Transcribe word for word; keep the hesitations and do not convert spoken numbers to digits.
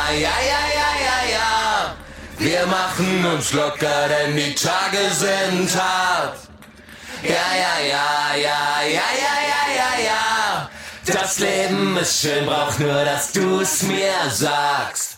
ja, ja, ja, ja, ja. Wir machen uns locker, denn die Tage sind hart. Ja, ja, ja, ja, ja, ja, ja, ja, ja. Das Leben ist schön, braucht nur, dass du's mir sagst.